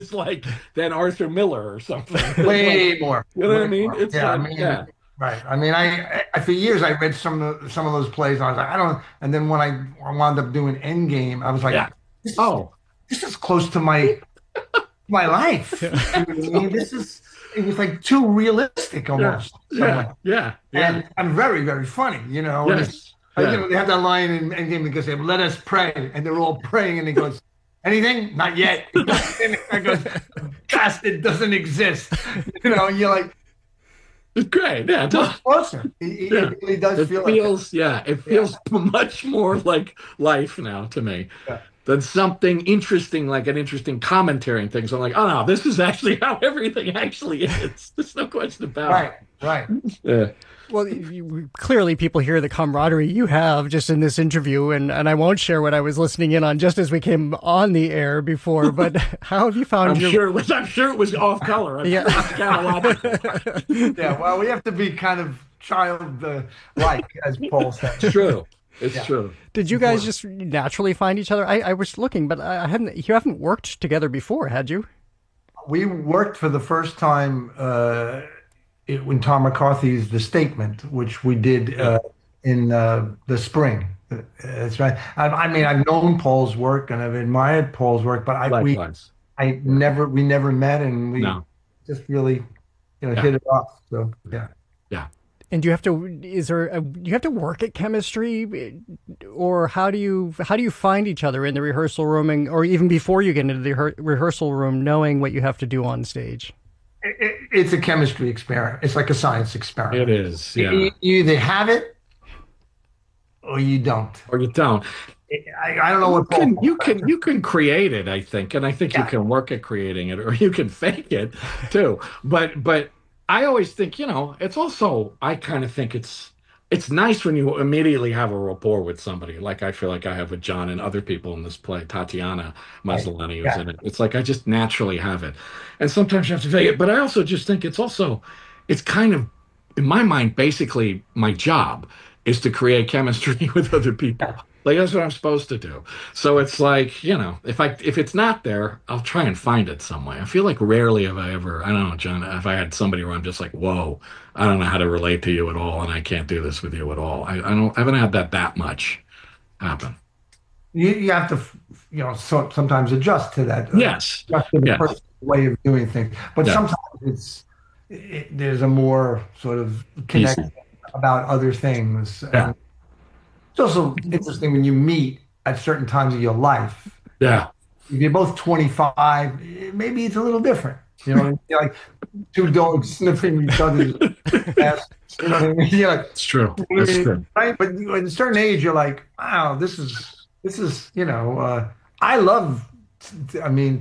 like than Arthur Miller or something. It's like, Way more, you know what I way mean? more. It's Yeah, I like, mean, yeah, right. I mean, for years I read some of those plays, and I was like, I don't. And then when I wound up doing Endgame, I was like, yeah. this is Oh, this is close to my life. You know what I mean? It was like too realistic yeah, almost some way. yeah, yeah, yeah. And I'm very, very funny, you know. And it's Yes, yeah. they have that line in Endgame that goes, "Let us pray," and they're all praying, and he goes, "Anything? Not yet." And I goes, "Bastard doesn't exist," you know. You're like It's great. Yeah, it much does. closer. Yeah. It really does It feel like that. feels, yeah, it Yeah, feels much more like life now to me yeah. than something interesting, like an interesting commentary and things. I'm like, oh no, this is actually how everything actually is. There's no question about Right, right. it. Yeah. Well, clearly people hear the camaraderie you have just in this interview, and I won't share what I was listening in on just as we came on the air before, but how have you found your... I'm sure it was off color. I'm Yeah. sure it was scatological. Yeah, well, we have to be kind of child like, as Paul It's says. true. It's Yeah, true. Did it's you guys important. just naturally find each other? I was looking, but I hadn't. You haven't worked together before, had you? We worked for the first time when Tom McCarthy's The Statement, which we did Yeah. in the spring. That's right. I mean, I've known Paul's work and I've admired Paul's work, but Likewise. Yeah. we never met, and we No. just really, Yeah. hit it off. So yeah. Yeah. And do you have to? Is there? Do you have to work at chemistry, or how do you find each other in the rehearsal room, or even before you get into the rehearsal room, knowing what you have to do on stage? It's a chemistry experiment. It's like a science It experiment. is. Yeah. You either have it or you don't. Or you don't. I don't know what Paul. You can create it, I think, and I think you Yeah. can work at creating it, or you can fake it too. But I always think, it's also I kind of think it's nice when you immediately have a rapport with somebody, like I feel like I have with John and other people in this play, Tatiana Right. Maslany who's Yeah. in it. It's like I just naturally have it, and sometimes you have to fake it. But I also just think it's kind of in my mind basically my job is to create chemistry with other people. Yeah. Like that's what I'm supposed to do. So it's like, if it's not there, I'll try and find it some way. I feel like rarely have I ever, I don't know, John, if I had somebody where I'm just like, whoa, I don't know how to relate to you at all, and I can't do this with you at all. I haven't had that much happen. You have to, sometimes adjust to that, Yes. adjust to the Yes. person's way of doing things. But Yeah. sometimes there's a more sort of Easy. connection about other things. Yeah. And it's also interesting when you meet at certain times of your life. Yeah. If you're both 25, maybe it's a little different. You know, you're like two dogs sniffing each other's ass. You know what I mean? You're like, It's true. That's true. right? But at a certain age, you're like, wow, this is, I love, I mean,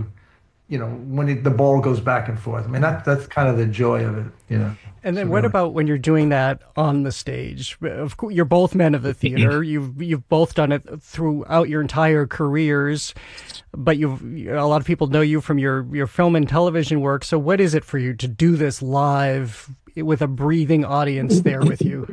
when the ball goes back and forth. I mean, that's kind of the joy of it. And So then what really, about when you're doing that on the stage? Of course, you're both men of the theater. You've both done it throughout your entire careers, but a lot of people know you from your film and television work. So what is it for you to do this live with a breathing audience there with you?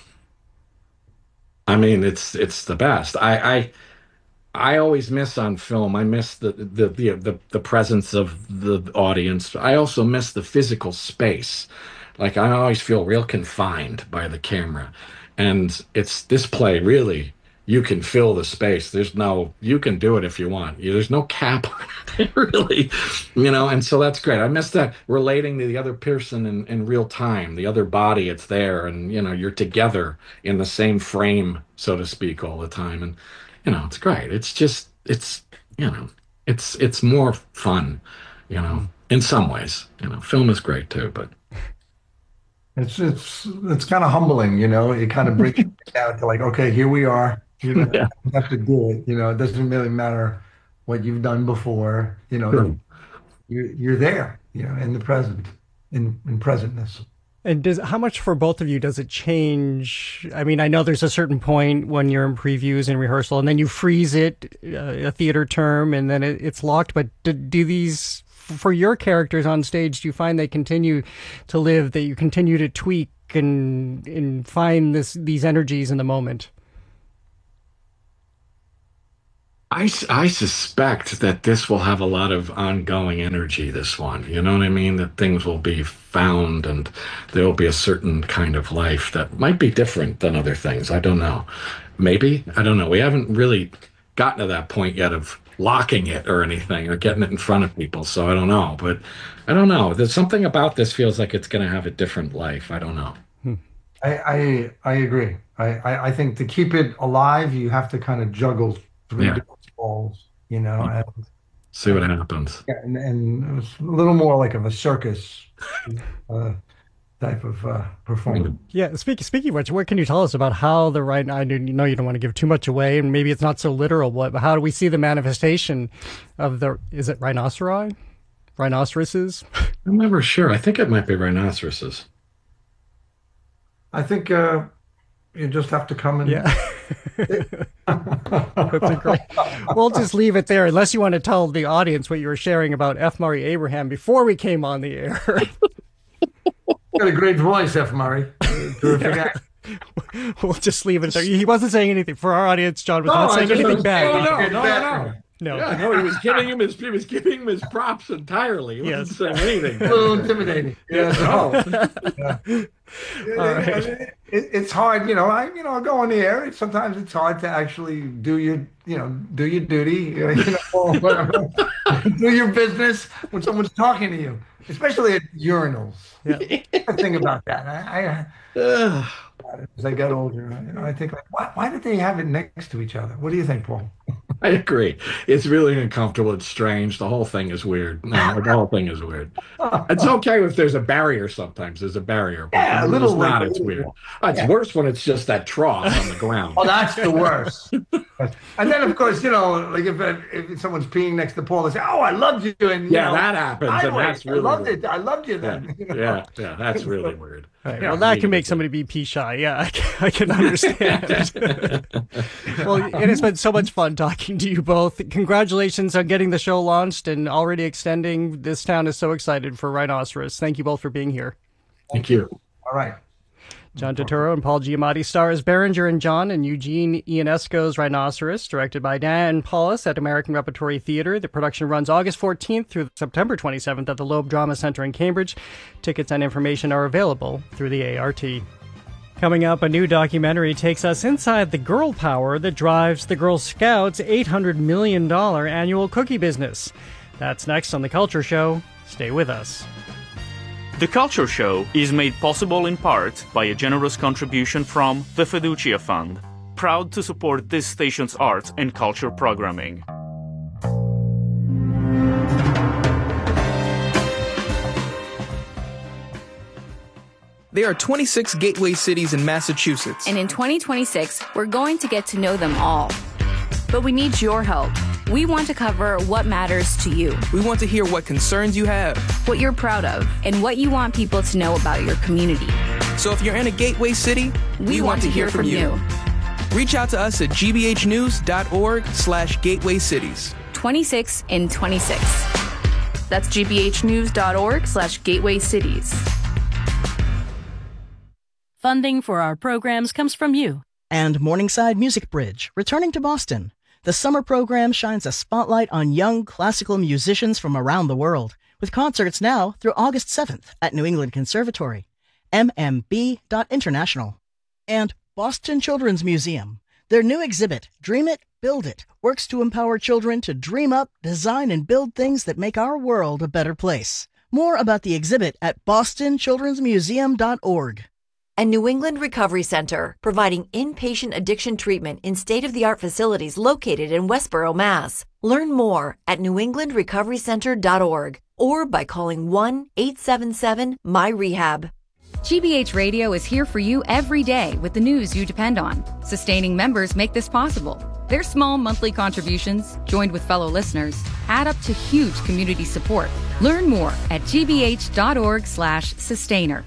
I mean, it's the best. I always miss on film. I miss the presence of the audience. I also miss the physical space. Like I always feel real confined by the camera. And it's this play really, you can fill the space. You can do it if you want. There's no cap on it, really, and so that's great. I miss that relating to the other person in real time, the other body, it's there, and you're together in the same frame, so to speak, all the time. And it's great. It's just you know, it's more fun, in some ways. Film is great too, but it's kind of humbling. It kind of brings you down to like, okay, here we are. yeah, You have to do it. It doesn't really matter what you've done before. true. You're there. In the present, in presentness. And how much for both of you does it change? I mean, I know there's a certain point when you're in previews and rehearsal, and then you freeze it, a theater term, and then it's locked. But do these, for your characters on stage, do you find they continue to live, that you continue to tweak and find these energies in the moment? I suspect that this will have a lot of ongoing energy, this one. You know what I mean? That things will be found and there will be a certain kind of life that might be different than other things. I don't know. Maybe. I don't know. We haven't really gotten to that point yet of locking it or anything or getting it in front of people. So I don't know. But I don't know. There's something about this feels like it's going to have a different life. I don't know. I agree. I think to keep it alive, you have to kind of juggle three Yeah. different balls, you know, See what happens. yeah, and it was a little more like of a circus uh, type of performance. Yeah, speaking of which, what can you tell us about how the right? I know you don't want to give too much away, and maybe it's not so literal. But how do we see the manifestation of the? Is it rhinoceri? Rhinoceroses? I'm never sure. I think it might be rhinoceroses. I think you just have to come and Yeah, that's a great. We'll just leave it there, unless you want to tell the audience what you were sharing about F. Murray Abraham before we came on the air. got a great voice, F. Murray. Terrific act. We'll just leave it there. He wasn't saying anything for our audience. John was not I saying just anything was bad. Oh, no, getting no, back. no. No. Yeah, no, he was giving him his props entirely. He wasn't saying anything. A little intimidating. Yeah, No. All right. It's hard, you know. I go on the air. Sometimes it's hard to actually do do your duty, or whatever. Do your business when someone's talking to you, especially at urinals. Yeah. I think about that. Ugh. As I get older, I think like, why did they have it next to each other? What do you think, Paul? I agree. It's really uncomfortable. It's strange. The whole thing is weird. No, the whole thing is weird. It's okay if there's a barrier sometimes. There's a barrier. But Yeah, a when little there's not, like- it's weird. It's Yeah. worse when it's just that trough on the ground. Oh, that's the worst. And then, of course, like if someone's peeing next to Paul, they say, "Oh, I loved you," and Yeah, that happens, and "Highway, that's really I loved weird. it. I loved you Yeah, then." yeah, that's really weird. Right. Yeah. Well, that can make somebody be pee shy. Yeah, I can understand. Well, it has been so much fun talking to you both. Congratulations on getting the show launched and already extending. This town is so excited for Rhinoceros. Thank you both for being here. Thank you. All right. John Turturro and Paul Giamatti star as Berenger and John in Eugene Ionesco's Rhinoceros, directed by Dan Paulus at American Repertory Theatre. The production runs August 14th through September 27th at the Loeb Drama Center in Cambridge. Tickets and information are available through the ART. Coming up, a new documentary takes us inside the girl power that drives the Girl Scouts' $800 million annual cookie business. That's next on The Culture Show. Stay with us. The Culture Show is made possible in part by a generous contribution from the Fiducia Fund, proud to support this station's arts and culture programming. There are 26 gateway cities in Massachusetts. And in 2026, we're going to get to know them all. But we need your help. We want to cover what matters to you, We want to hear what concerns you have. what you're proud of, and what you want people to know about your community. So if you're in a gateway city, We want to hear from you. Reach out to us at gbhnews.org/gateway cities. 26 in 26. That's gbhnews.org/gateway cities. Funding for our programs comes from you. And Morningside Music Bridge, returning to Boston. The summer program shines a spotlight on young classical musicians from around the world, with concerts now through August 7th at New England Conservatory, mmb.international. And Boston Children's Museum. Their new exhibit, Dream It, Build It, works to empower children to dream up, design, and build things that make our world a better place. More about the exhibit at bostonchildrensmuseum.org. And New England Recovery Center, providing inpatient addiction treatment in state-of-the-art facilities located in Westboro, Mass. Learn more at newenglandrecoverycenter.org or by calling 1-877-MY-REHAB. GBH Radio is here for you every day with the news you depend on. Sustaining members make this possible. Their small monthly contributions, joined with fellow listeners, add up to huge community support. Learn more at gbh.org/sustainer.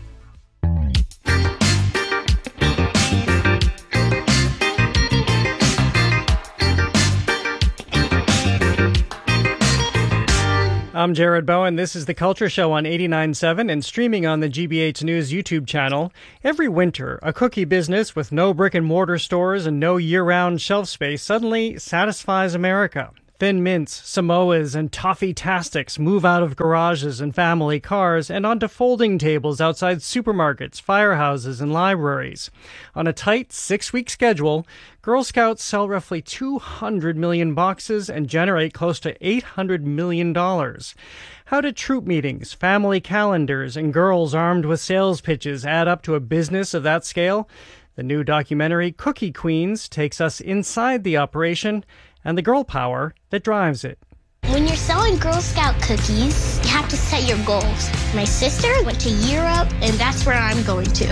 I'm Jared Bowen. This is The Culture Show on 89.7 and streaming on the GBH News YouTube channel. Every winter, a cookie business with no brick-and-mortar stores and no year-round shelf space suddenly satisfies America. Thin Mints, Samoas, and Toffee-tastics move out of garages and family cars and onto folding tables outside supermarkets, firehouses, and libraries. On a tight 6-week schedule, Girl Scouts sell roughly 200 million boxes and generate close to $800 million. How do troop meetings, family calendars, and girls armed with sales pitches add up to a business of that scale? The new documentary, Cookie Queens, takes us inside the operation and the girl power that drives it. When you're selling Girl Scout cookies, you have to set your goals. My sister went to Europe, and that's where I'm going to.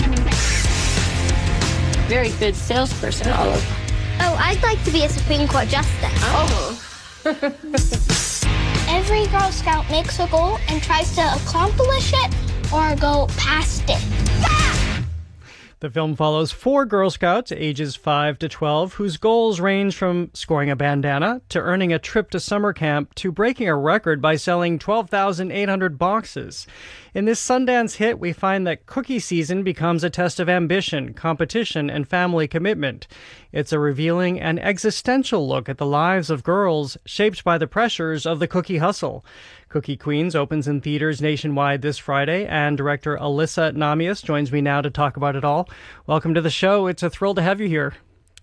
Very good salesperson, Olive. Oh, I'd like to be a Supreme Court justice. Oh. Every Girl Scout makes a goal and tries to accomplish it or go past it. The film follows 4 Girl Scouts, ages 5 to 12, whose goals range from scoring a bandana to earning a trip to summer camp to breaking a record by selling 12,800 boxes. In this Sundance hit, we find that cookie season becomes a test of ambition, competition, and family commitment. It's a revealing and existential look at the lives of girls shaped by the pressures of the cookie hustle. Cookie Queens opens in theaters nationwide this Friday, and director Alyssa Namias joins me now to talk about it all. Welcome to the show. It's a thrill to have you here.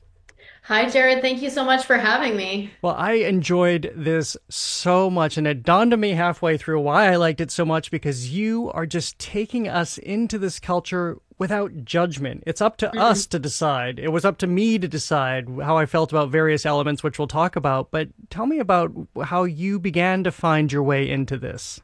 Hi, Jared. Thank you so much for having me. Well, I enjoyed this so much, and it dawned on me halfway through why I liked it so much, because you are just taking us into this culture without judgment. It's up to us to decide. It was up to me to decide how I felt about various elements, which we'll talk about. But tell me about how you began to find your way into this.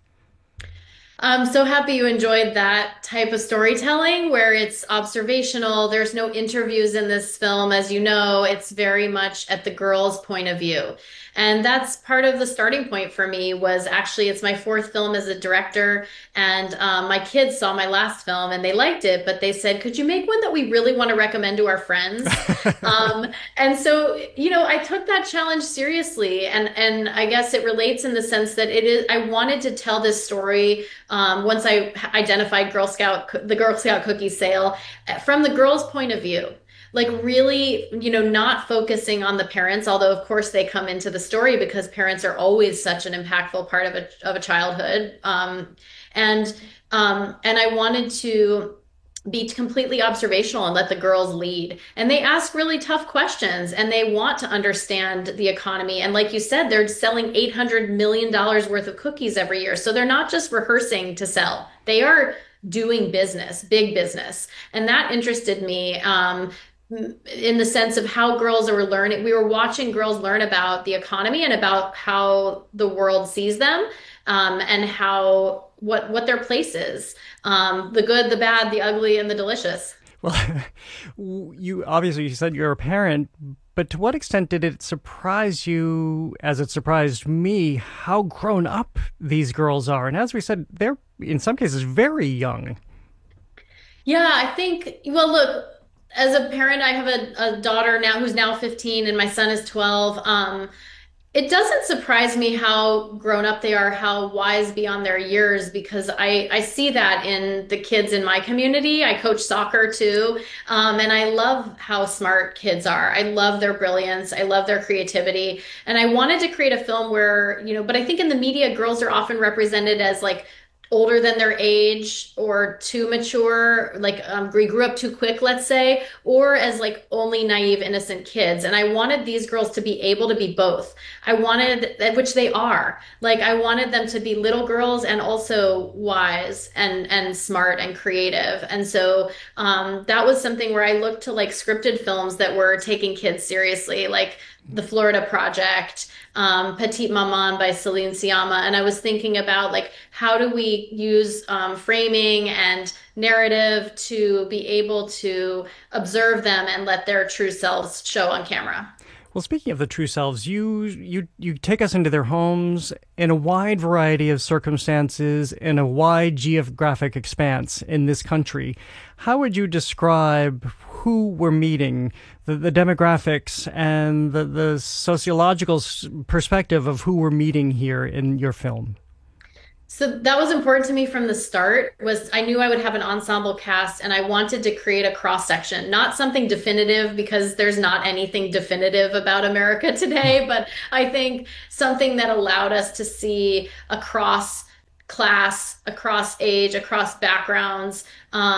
I'm so happy you enjoyed that type of storytelling where it's observational. There's no interviews in this film. As you know, it's very much at the girl's point of view. And that's part of the starting point for me. Was actually, it's my 4th film as a director. And my kids saw my last film and they liked it, but they said, could you make one that we really want to recommend to our friends? And so, I took that challenge seriously. And I guess it relates in the sense that I wanted to tell this story once I identified the Girl Scout cookie sale from the girl's point of view. Like really, not focusing on the parents, although of course they come into the story because parents are always such an impactful part of a childhood. And I wanted to be completely observational and let the girls lead. And they ask really tough questions and they want to understand the economy. And like you said, they're selling $800 million worth of cookies every year. So they're not just rehearsing to sell. They are doing business, big business. And that interested me. In the sense of how girls are learning. We were watching girls learn about the economy and about how the world sees them, and how what their place is. The good, the bad, the ugly, and the delicious. Well, you said you're a parent, but to what extent did it surprise you, as it surprised me, how grown up these girls are? And as we said, they're in some cases very young. Yeah, I think, well, look, as a parent, I have a daughter now who's now 15 and my son is 12. It doesn't surprise me how grown up they are, how wise beyond their years, because I see that in the kids in my community. I coach soccer too. And I love how smart kids are. I love their brilliance. I love their creativity. And I wanted to create a film where, but I think in the media, girls are often represented as like older than their age or too mature, like we grew up too quick, let's say, or as like only naive, innocent kids. And I wanted these girls to be able to be both. I wanted, which they are, like I wanted them to be little girls and also wise and smart and creative. And so that was something where I looked to like scripted films that were taking kids seriously, like The Florida Project, Petite Maman by Celine Sciamma. And I was thinking about like, how do we use framing and narrative to be able to observe them and let their true selves show on camera? Well, speaking of the true selves, you take us into their homes in a wide variety of circumstances in a wide geographic expanse in this country. How would you describe who we're meeting, the demographics and the sociological perspective of who we're meeting here in your film? So that was important to me from the start. Was I knew I would have an ensemble cast and I wanted to create a cross section, not something definitive because there's not anything definitive about America today, but I think something that allowed us to see across class, across age, across backgrounds,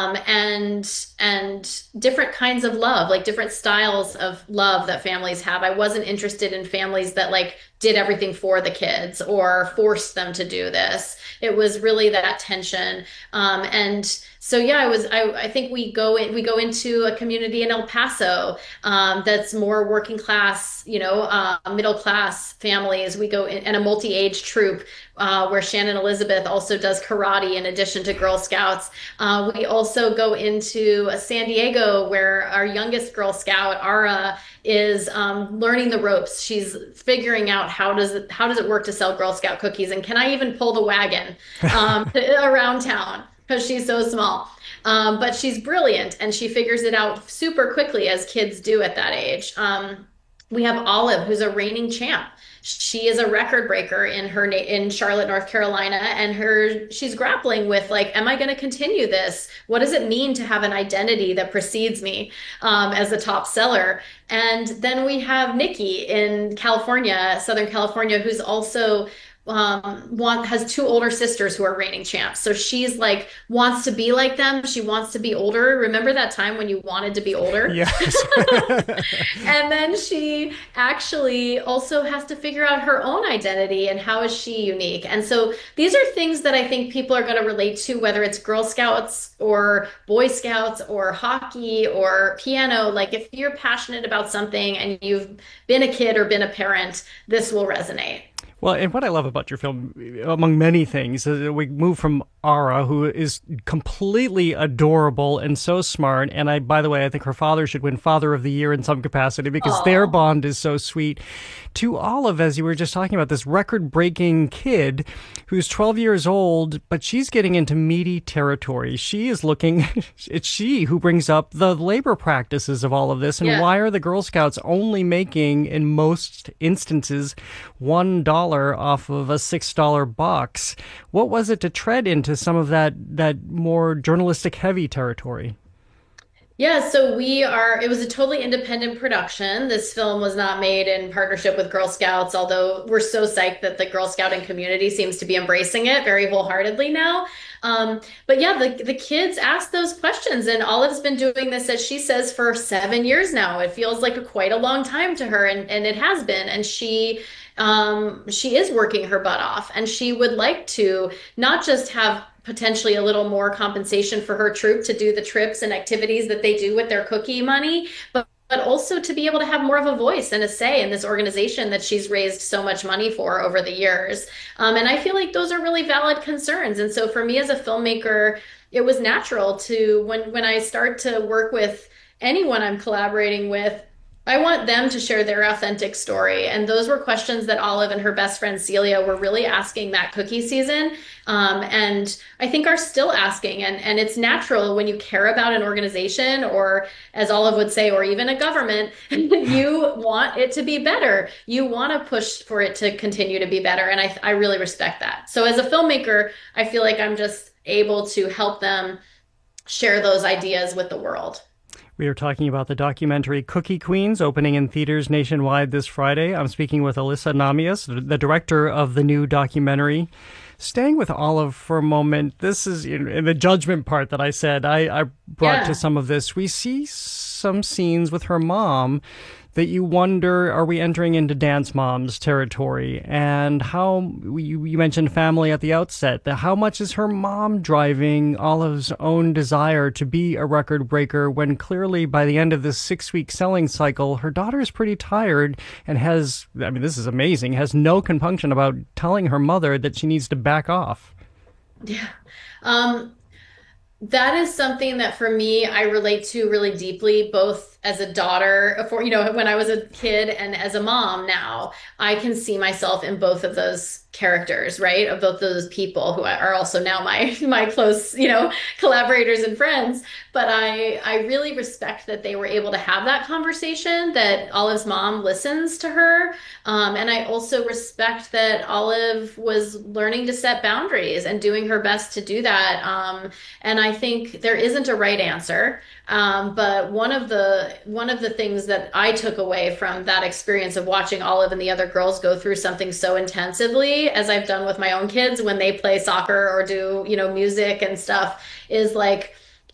and different kinds of love, like different styles of love that families have. I wasn't interested in families that like did everything for the kids or forced them to do this. It was really that tension. And so yeah, I think we go into a community in El Paso that's more working class, middle class families. We go in, and a multi-age troupe where Shannon Elizabeth also does karate in addition to Girl Scouts. We also go into San Diego where our youngest Girl Scout, Ara, is learning the ropes. She's figuring out how does it work to sell Girl Scout cookies, and can I even pull the wagon around town because she's so small. But she's brilliant and she figures it out super quickly as kids do at that age. We have Olive, who's a reigning champ. She is a record breaker in Charlotte, North Carolina, and she's grappling with like, am I going to continue this? What does it mean to have an identity that precedes me as a top seller? And then we have Nikki in California, Southern California, who's also has two older sisters who are reigning champs. So she's like, wants to be like them. She wants to be older. Remember that time when you wanted to be older? Yes. And then she actually also has to figure out her own identity and how is she unique. And so these are things that I think people are going to relate to, whether it's Girl Scouts or Boy Scouts or hockey or piano. Like if you're passionate about something and you've been a kid or been a parent, this will resonate. Well, and what I love about your film, among many things, is that we move from Ara, who is completely adorable and so smart. And by the way, I think her father should win Father of the Year in some capacity because their bond is so sweet. To Olive, as you were just talking about, this record-breaking kid who's 12 years old, but she's getting into meaty territory. She is it's she who brings up the labor practices of all of this. And why are the Girl Scouts only making, in most instances, $1 off of a $6 box? What was it to tread into some of that more journalistic heavy territory? Yeah, so it was a totally independent production. This film was not made in partnership with Girl Scouts, although we're so psyched that the Girl Scouting community seems to be embracing it very wholeheartedly now. But yeah, the kids ask those questions, and Olive's been doing this, as she says, for 7 years now. It feels like quite a long time to her, and it has been. And she is working her butt off, and she would like to not just have potentially a little more compensation for her troop to do the trips and activities that they do with their cookie money, but also to be able to have more of a voice and a say in this organization that she's raised so much money for over the years. And I feel like those are really valid concerns. And so for me as a filmmaker, it was natural to, when I start to work with anyone I'm collaborating with, I want them to share their authentic story. And those were questions that Olive and her best friend Celia were really asking that cookie season. And I think are still asking. And it's natural when you care about an organization, or as Olive would say, or even a government, you want it to be better. You want to push for it to continue to be better. And I really respect that. So as a filmmaker, I feel like I'm just able to help them share those ideas with the world. We are talking about the documentary Cookie Queens, opening in theaters nationwide this Friday. I'm speaking with Alyssa Namias, the director of the new documentary. Staying with Olive for a moment, this is in the judgment part that I said I brought to some of this. We see some scenes with her mom that you wonder, are we entering into Dance Moms territory? And how, you mentioned family at the outset, how much is her mom driving Olive's own desire to be a record breaker when clearly by the end of this 6-week selling cycle, her daughter is pretty tired and this is amazing, has no compunction about telling her mother that she needs to back off. Yeah. That is something that for me, I relate to really deeply, both both as a daughter for, when I was a kid and as a mom now, I can see myself in both of those characters, right? Of both those people who are also now my close, collaborators and friends. But I really respect that they were able to have that conversation, that Olive's mom listens to her. And I also respect that Olive was learning to set boundaries and doing her best to do that. And I think there isn't a right answer. But one of the things that I took away from that experience of watching Olive and the other girls go through something so intensively, as I've done with my own kids when they play soccer or do, music and stuff, is like,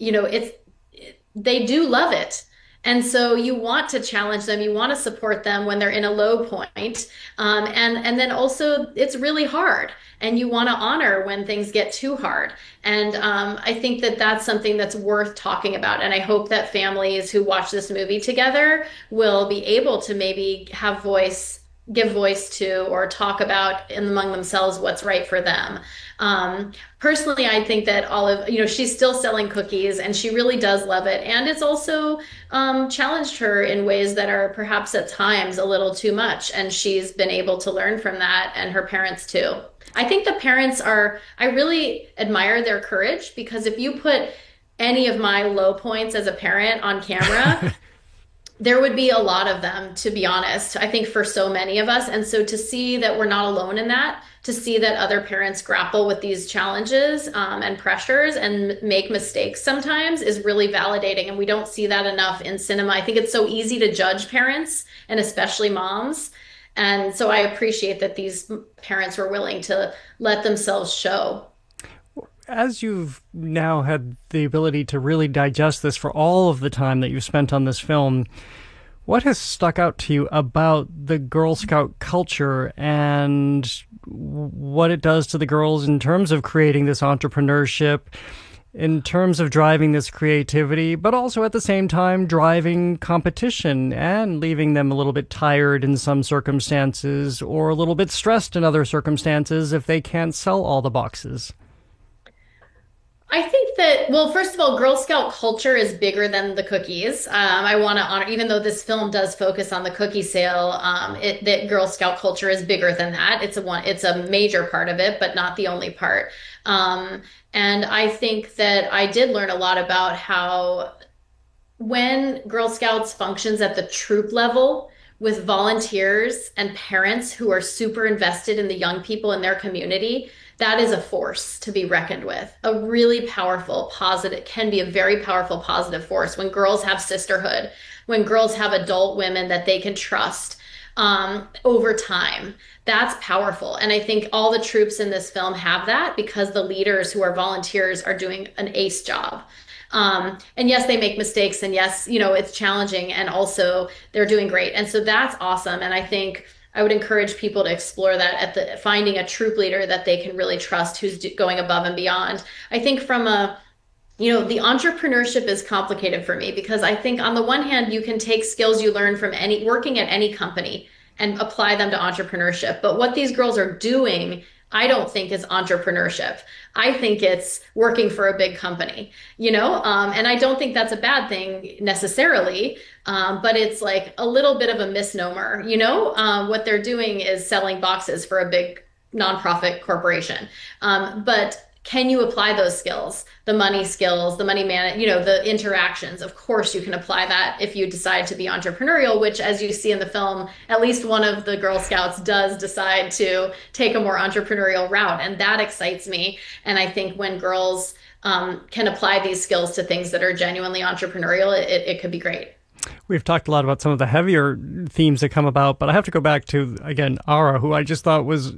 they do love it. And so you want to challenge them, you want to support them when they're in a low point. And then also it's really hard, and you want to honor when things get too hard. And I think that that's something that's worth talking about. And I hope that families who watch this movie together will be able to maybe give voice to, or talk about among themselves what's right for them. Personally, I think that Olive, she's still selling cookies and she really does love it. And it's also challenged her in ways that are perhaps at times a little too much. And she's been able to learn from that, and her parents too. I think the parents I really admire their courage, because if you put any of my low points as a parent on camera, there would be a lot of them, to be honest, I think, for so many of us. And so to see that we're not alone in that, to see that other parents grapple with these challenges and pressures and make mistakes sometimes, is really validating. And we don't see that enough in cinema. I think it's so easy to judge parents, and especially moms. And so I appreciate that these parents were willing to let themselves show. As you've now had the ability to really digest this for all of the time that you've spent on this film, what has stuck out to you about the Girl Scout culture and what it does to the girls in terms of creating this entrepreneurship, in terms of driving this creativity, but also at the same time driving competition and leaving them a little bit tired in some circumstances, or a little bit stressed in other circumstances if they can't sell all the boxes? I think that, well, first of all, Girl Scout culture is bigger than the cookies. I want to honor, even though this film does focus on the cookie sale, that Girl Scout culture is bigger than that. It's a major part of it, but not the only part. And I think that I did learn a lot about how when Girl Scouts functions at the troop level with volunteers and parents who are super invested in the young people in their community, that is a force to be reckoned with. A really powerful, positive, can be a very powerful, positive force when girls have sisterhood, when girls have adult women that they can trust over time. That's powerful. And I think all the troops in this film have that, because the leaders who are volunteers are doing an ace job. And yes, they make mistakes, and yes, it's challenging, and also they're doing great. And so that's awesome. And I think I would encourage people to explore that finding a troop leader that they can really trust, who's going above and beyond. I think from the entrepreneurship is complicated for me, because I think on the one hand, you can take skills you learn from working at any company and apply them to entrepreneurship. But what these girls are doing, I don't think is entrepreneurship. I think it's working for a big company, and I don't think that's a bad thing necessarily, but it's like a little bit of a misnomer, what they're doing is selling boxes for a big nonprofit corporation. But can you apply those skills, the money the interactions? Of course you can apply that if you decide to be entrepreneurial, which, as you see in the film, at least one of the Girl Scouts does decide to take a more entrepreneurial route. And that excites me. And I think when girls can apply these skills to things that are genuinely entrepreneurial, it could be great. We've talked a lot about some of the heavier themes that come about, but I have to go back to, again, Ara, who I just thought was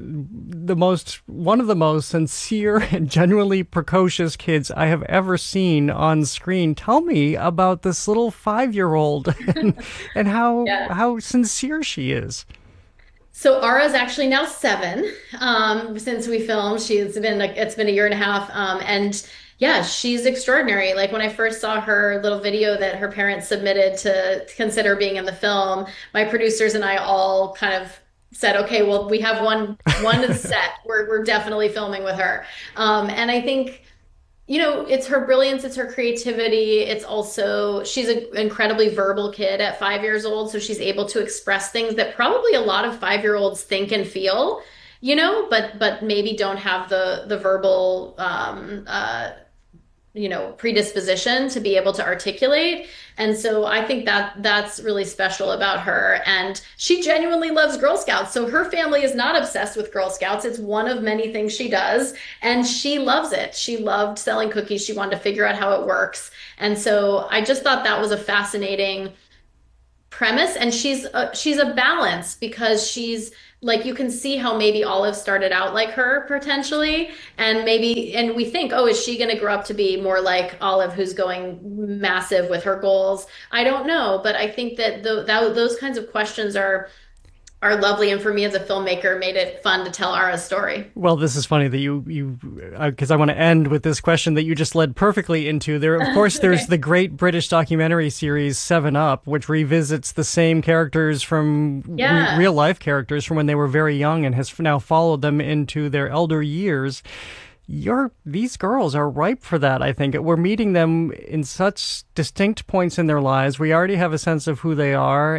one of the most sincere and genuinely precocious kids I have ever seen on screen. Tell me about this little 5-year-old and how sincere she is. So Ara's actually now 7 since we filmed. It's been a year and a half, and yeah, she's extraordinary. Like when I first saw her little video that her parents submitted to consider being in the film, my producers and I all kind of said, okay, well, we have one set. We're definitely filming with her. And I think It's her brilliance, it's her creativity. It's also, she's an incredibly verbal kid at 5 years old, so she's able to express things that probably a lot of 5-year-olds think and feel, but maybe don't have the verbal predisposition to be able to articulate. And so I think that's really special about her. And she genuinely loves Girl Scouts. So her family is not obsessed with Girl Scouts. It's one of many things she does. And she loves it. She loved selling cookies. She wanted to figure out how it works. And so I just thought that was a fascinating premise. And she's a balance, because she's like, you can see how maybe Olive started out like her potentially, and we think, oh, is she going to grow up to be more like Olive, who's going massive with her goals? I don't know, but I think that those kinds of questions are lovely, and for me as a filmmaker, made it fun to tell Ara's story. Well, this is funny that you because I want to end with this question that you just led perfectly into. There, of course, there's Okay. the great British documentary series 7 Up, which revisits the same characters from Yeah. real life characters from when they were very young, and has now followed them into their elder years. These girls are ripe for that, I think. We're meeting them in such distinct points in their lives. We already have a sense of who they are,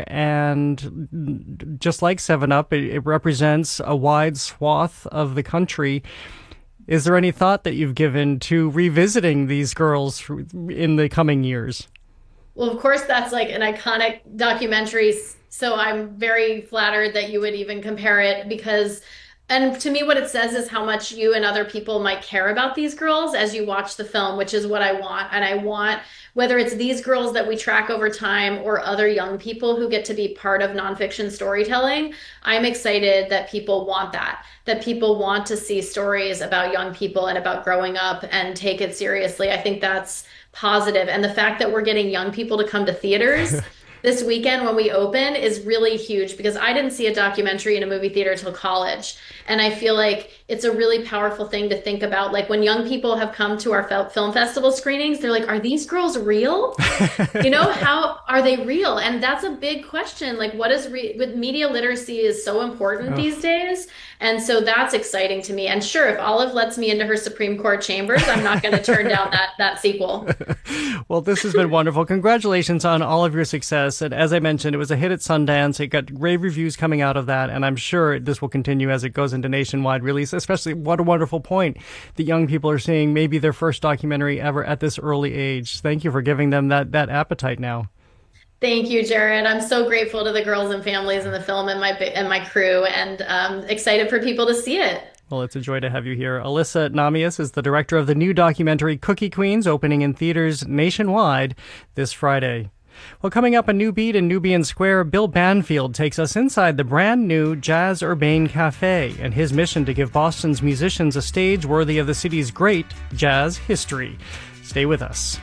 and just like 7 Up, it represents a wide swath of the country. Is there any thought that you've given to revisiting these girls in the coming years? Well, of course, that's like an iconic documentary. So I'm very flattered that you would even compare it, and to me, what it says is how much you and other people might care about these girls as you watch the film, which is what I want. And I want, whether it's these girls that we track over time or other young people who get to be part of nonfiction storytelling, I'm excited that people want that people want to see stories about young people and about growing up and take it seriously. I think that's positive. And the fact that we're getting young people to come to theaters this weekend when we open is really huge, because I didn't see a documentary in a movie theater till college. And I feel like it's a really powerful thing to think about. Like, when young people have come to our film festival screenings, they're like, are these girls real? How are they real? And that's a big question. Like, what is with media literacy is so important these days. And so that's exciting to me. And sure, if Olive lets me into her Supreme Court chambers, I'm not going to turn down that sequel. Well, this has been wonderful. Congratulations on all of your success. And as I mentioned, it was a hit at Sundance. It got rave reviews coming out of that. And I'm sure this will continue as it goes into nationwide release, especially what a wonderful point that young people are seeing maybe their first documentary ever at this early age. Thank you for giving them that appetite now. Thank you, Jared. I'm so grateful to the girls and families in the film and my crew, and excited for people to see it. Well, it's a joy to have you here. Alyssa Namias is the director of the new documentary Cookie Queens, opening in theaters nationwide this Friday. Well, coming up, a new beat in Nubian Square, Bill Banfield takes us inside the brand new Jazz Urbane Cafe and his mission to give Boston's musicians a stage worthy of the city's great jazz history. Stay with us.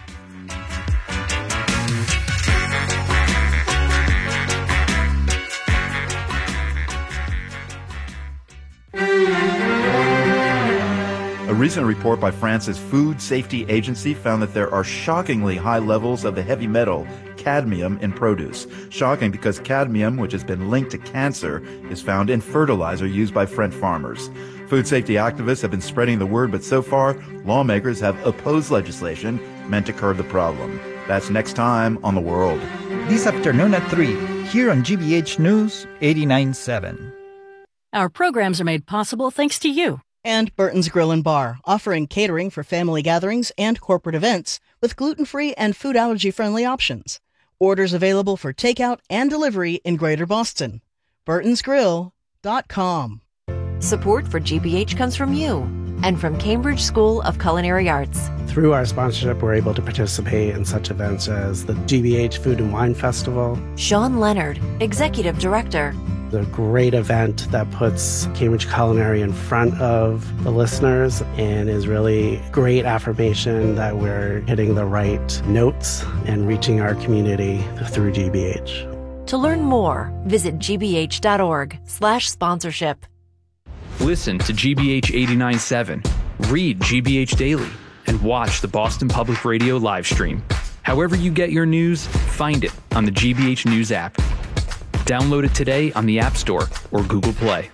A recent report by France's Food Safety Agency found that there are shockingly high levels of the heavy metal cadmium in produce. Shocking because cadmium, which has been linked to cancer, is found in fertilizer used by French farmers. Food safety activists have been spreading the word, but so far, lawmakers have opposed legislation meant to curb the problem. That's next time on The World. This afternoon at 3, here on GBH News 89.7. Our programs are made possible thanks to you. And Burton's Grill and Bar, offering catering for family gatherings and corporate events with gluten-free and food allergy-friendly options. Orders available for takeout and delivery in Greater Boston. Burton'sGrill.com. Support for GBH comes from you and from Cambridge School of Culinary Arts. Through our sponsorship, we're able to participate in such events as the GBH Food and Wine Festival. Sean Leonard, Executive Director. A great event that puts Cambridge Culinary in front of the listeners and is really great affirmation that we're hitting the right notes and reaching our community through GBH. To learn more, visit gbh.org/sponsorship. Listen to GBH 89.7, read GBH Daily, and watch the Boston Public Radio live stream. However you get your news, find it on the GBH News app. Download it today on the App Store or Google Play.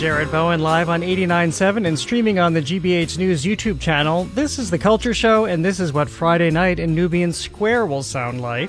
Jared Bowen, live on 89.7 and streaming on the GBH News YouTube channel. This is The Culture Show, and this is what Friday night in Nubian Square will sound like.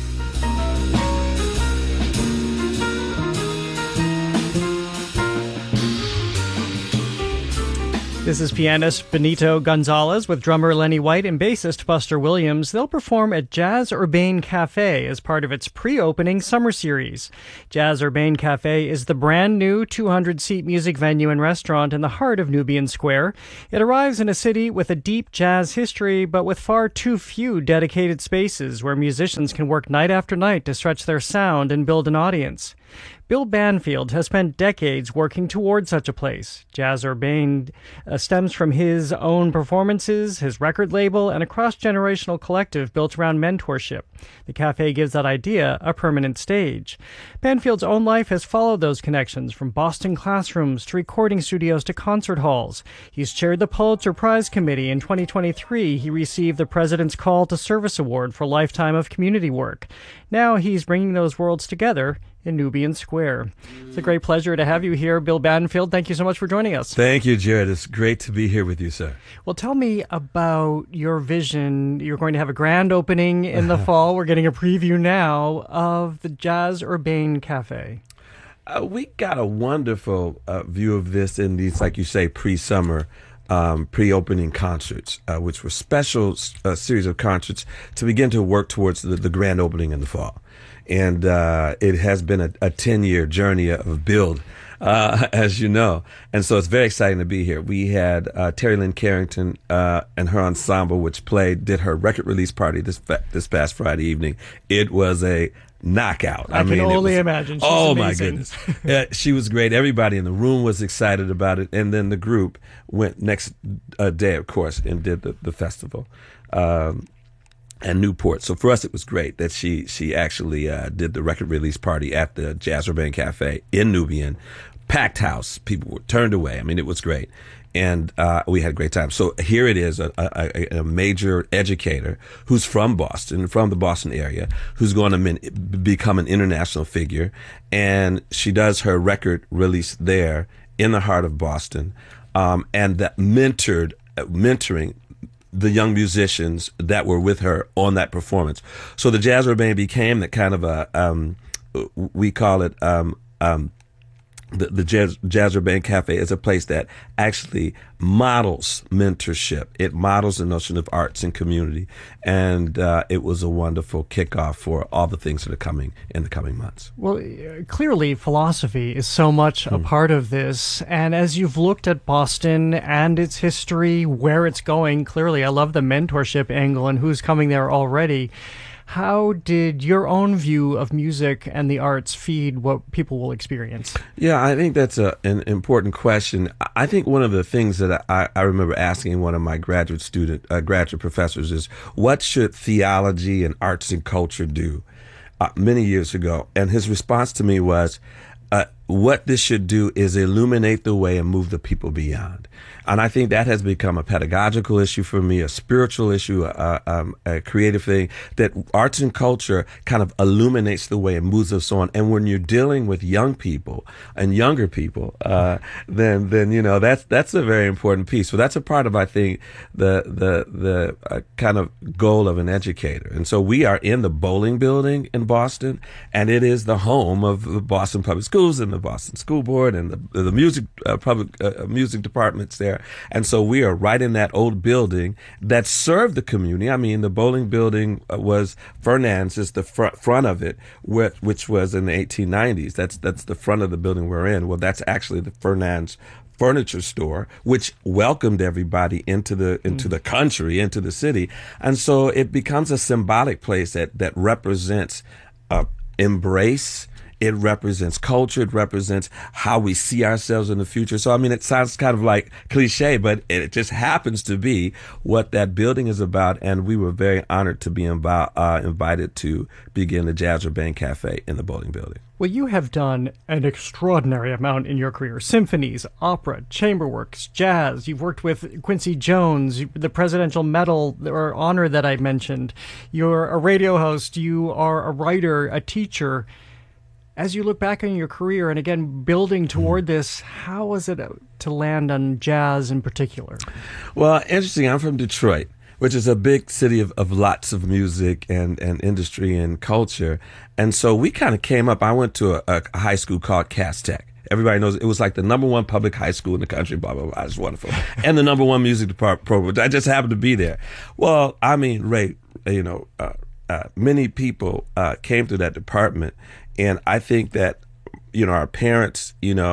This is pianist Benito Gonzalez with drummer Lenny White and bassist Buster Williams. They'll perform at Jazz Urbane Cafe as part of its pre-opening summer series. Jazz Urbane Cafe is the brand new 200-seat music venue and restaurant in the heart of Nubian Square. It arrives in a city with a deep jazz history, but with far too few dedicated spaces where musicians can work night after night to stretch their sound and build an audience. Bill Banfield has spent decades working toward such a place. Jazz Urbane stems from his own performances, his record label, and a cross-generational collective built around mentorship. The cafe gives that idea a permanent stage. Banfield's own life has followed those connections, from Boston classrooms to recording studios to concert halls. He's chaired the Pulitzer Prize Committee. In 2023, he received the President's Call to Service Award for a lifetime of community work. Now he's bringing those worlds together in Nubian Square. It's a great pleasure to have you here, Bill Banfield. Thank you so much for joining us. Thank you, Jared. It's great to be here with you, sir. Well, tell me about your vision. You're going to have a grand opening in the fall. We're getting a preview now of the Jazz Urbane Cafe. We got a wonderful view of this in these, like you say, pre-summer pre-opening concerts, which were special series of concerts to begin to work towards the grand opening in the fall. And it has been a 10-year journey of build, as you know. And so it's very exciting to be here. We had Terry Lynn Carrington and her ensemble, which did her record release party this past Friday evening. It was a knockout. I can only imagine. She's amazing. My goodness. She was great. Everybody in the room was excited about it. And then the group went next day, of course, and did the festival. And Newport. So for us, it was great that she actually did the record release party at the Jazz Urbane Cafe in Nubian. Packed house. People were turned away. I mean, it was great. And we had a great time. So here it is, a major educator who's from Boston, from the Boston area, who's going to become an international figure. And she does her record release there in the heart of Boston, and that mentoring the young musicians that were with her on that performance. So the Jazz Urbane became that kind of a, we call it, the Jazz Urbane Cafe is a place that actually models mentorship. It models the notion of arts and community. And it was a wonderful kickoff for all the things that are coming in the coming months. Well, clearly philosophy is so much a part of this. And as you've looked at Boston and its history, where it's going, clearly I love the mentorship angle and who's coming there already. How did your own view of music and the arts feed what people will experience? Yeah, I think that's an important question. I think one of the things that I remember asking one of my graduate professors is, what should theology and arts and culture do? Many years ago. And his response to me was, what this should do is illuminate the way and move the people beyond. And I think that has become a pedagogical issue for me, a spiritual issue, a creative thing, that arts and culture kind of illuminates the way and moves us on. And when you're dealing with young people and younger people, then you know, that's a very important piece. So that's a part of, I think, the kind of goal of an educator. And so we are in the Bowling Building in Boston, and it is the home of the Boston Public Schools and the Boston School Board and the music music departments there. And so we are right in that old building that served the community. I mean, the Bowling Building was Fernand's, the front of it, which was in the 1890s. That's the front of the building we're in. Well, that's actually the Fernand's furniture store, which welcomed everybody into the country, into the city. And so it becomes a symbolic place that represents embrace. It represents culture. It represents how we see ourselves in the future. So, I mean, it sounds kind of like cliche, but it just happens to be what that building is about. And we were very honored to be invited to begin the Jazz Urbane Cafe in the Bowling Building. Well, you have done an extraordinary amount in your career. Symphonies, opera, chamber works, jazz. You've worked with Quincy Jones, the Presidential Medal or honor that I mentioned. You're a radio host. You are a writer, a teacher. As you look back on your career and again building toward this, how was it to land on jazz in particular? Well, interesting. I'm from Detroit, which is a big city of lots of music and industry and culture. And so we kind of came up. I went to a high school called Cass Tech. Everybody knows it was like the #1 public high school in the country, blah, blah, blah. It's wonderful. And the #1 music department program. I just happened to be there. Well, I mean, Ray, many people came through that department. And I think that, our parents,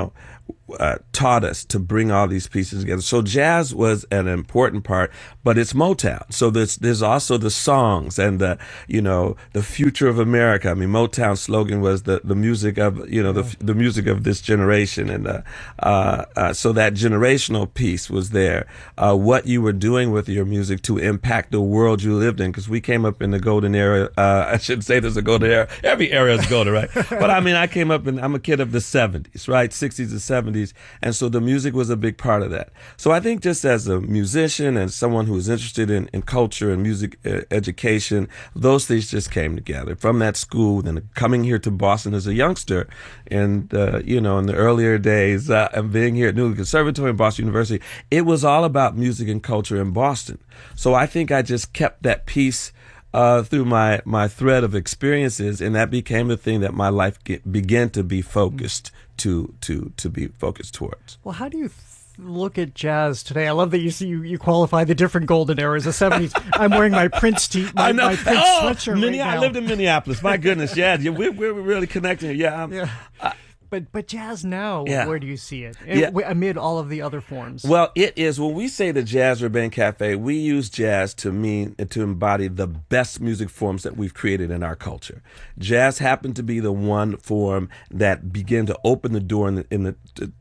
taught us to bring all these pieces together. So jazz was an important part, but it's Motown. So there's also the songs and the future of America. I mean, Motown's slogan was the music of, the music of this generation. And so that generational piece was there. What you were doing with your music to impact the world you lived in, because we came up in the golden era. I shouldn't say there's a golden era. Every era is golden, right? But I mean, I'm a kid of the 70s, right? 60s and 70s. And so the music was a big part of that. So I think just as a musician and someone who is interested in culture and music education, those things just came together. From that school, then coming here to Boston as a youngster, and, in the earlier days, and being here at Newell Conservatory and Boston University, it was all about music and culture in Boston. So I think I just kept that piece through my thread of experiences, and that became the thing that my life began to be focused to be focused towards. Well, how do you look at jazz today? I love that you qualify the different golden eras, the 70s. I'm wearing my Prince my Prince sweatshirt right now. I lived in Minneapolis. My goodness, yeah, we're really connecting. Yeah. But jazz now, where do you see it? Amid all of the other forms? Well, it is, when we say the Jazz Urbane Cafe, we use jazz to embody the best music forms that we've created in our culture. Jazz happened to be the one form that began to open the door in the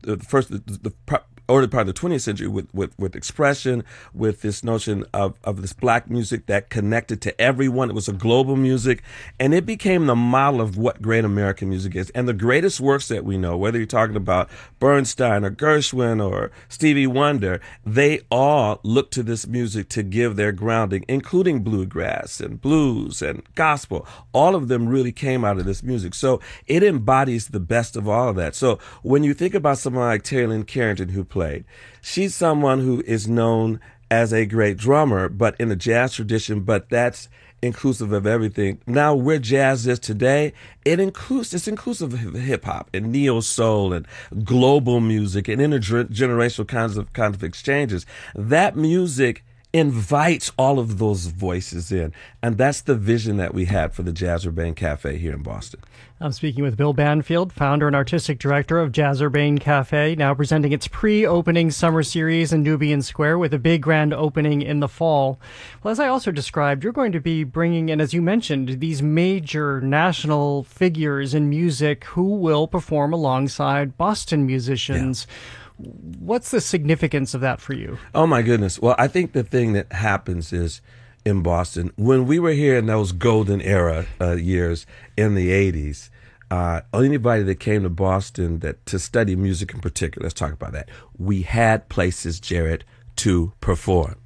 early part of the 20th century with expression, with this notion of this black music that connected to everyone. It was a global music, and it became the model of what great American music is. And the greatest works that we know, whether you're talking about Bernstein or Gershwin or Stevie Wonder, they all look to this music to give their grounding, including bluegrass and blues and gospel. All of them really came out of this music. So it embodies the best of all of that. So when you think about someone like Terry Lynn Carrington, who played, she's someone who is known as a great drummer, but in the jazz tradition, but that's inclusive of everything. Now, where jazz is today, it's inclusive of hip hop and neo soul and global music and intergenerational kinds of exchanges. That music invites all of those voices in. And that's the vision that we had for the Jazz Urbane Cafe here in Boston. I'm speaking with Bill Banfield, founder and artistic director of Jazz Urbane Cafe, now presenting its pre-opening summer series in Nubian Square with a big grand opening in the fall. Well, as I also described, you're going to be bringing in, as you mentioned, these major national figures in music who will perform alongside Boston musicians. Yeah. What's the significance of that for you? Oh, my goodness. Well, I think the thing that happens is in Boston, when we were here in those golden era years in the 80s, anybody that came to Boston to study music in particular, let's talk about that, we had places, Jared, to perform.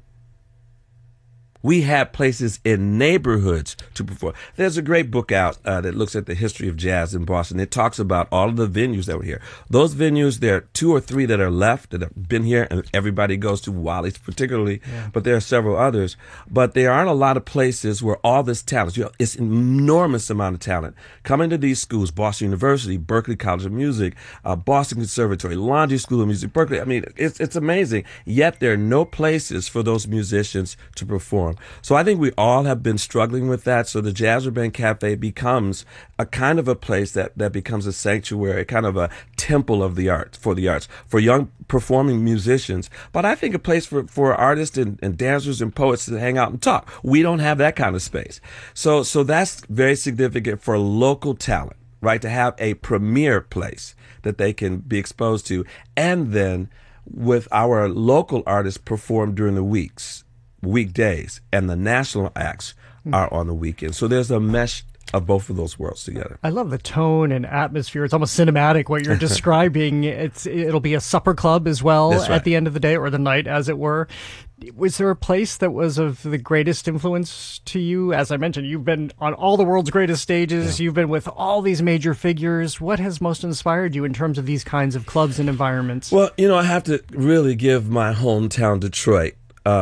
We had places in neighborhoods to perform. There's a great book out that looks at the history of jazz in Boston. It talks about all of the venues that were here. Those venues, there are 2 or 3 that are left that have been here, and everybody goes to, Wally's particularly, but there are several others. But there aren't a lot of places where all this talent, it's an enormous amount of talent coming to these schools, Boston University, Berklee College of Music, Boston Conservatory, Laundry School of Music, Berkeley. I mean, it's amazing. Yet there are no places for those musicians to perform. So I think we all have been struggling with that. So the Jazz Urbane Cafe becomes a kind of a place that becomes a sanctuary, kind of a temple of the arts, for young performing musicians. But I think a place for artists and dancers and poets to hang out and talk. We don't have that kind of space. So that's very significant for local talent, right? To have a premier place that they can be exposed to. And then with our local artists perform during the weeks. weekdays, and the national acts are on the weekend. So there's a mesh of both of those worlds together. I love the tone and atmosphere. It's almost cinematic what you're describing. It'll be a supper club as well at the end of the day, or the night, as it were. Was there a place that was of the greatest influence to you? As I mentioned, you've been on all the world's greatest stages. Yeah. You've been with all these major figures. What has most inspired you in terms of these kinds of clubs and environments? Well, I have to really give my hometown, Detroit,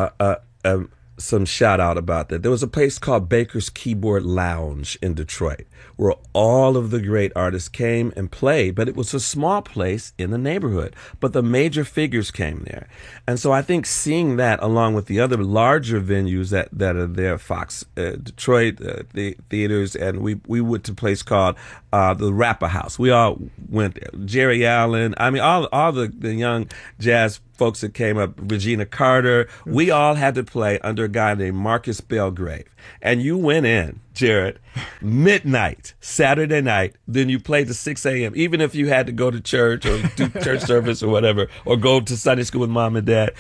some shout out about that. There was a place called Baker's Keyboard Lounge in Detroit where all of the great artists came and played, but it was a small place in the neighborhood, but the major figures came there. And so I think seeing that along with the other larger venues that are there, Fox, Detroit, the theaters, and we went to a place called the Rapper House. We all went there. Jerry Allen, I mean, all the young jazz folks that came up, Regina Carter, we all had to play under a guy named Marcus Belgrave. And you went in, Jared, midnight, Saturday night, then you played to 6 a.m., even if you had to go to church or do church service or whatever, or go to Sunday school with mom and dad.